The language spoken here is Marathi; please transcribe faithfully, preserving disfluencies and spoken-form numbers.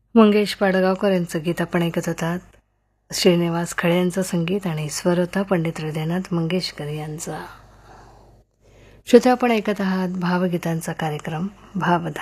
मंगेश पाडगावकर यांचं गीत आपण ऐकत होतात. श्रीनिवास खळे यांचं संगीत आणि स्वर होता पंडित हृदयनाथ मंगेशकर यांचा. श्रोते, आपण ऐकत आहात भावगीतांचा कार्यक्रम भावधारा.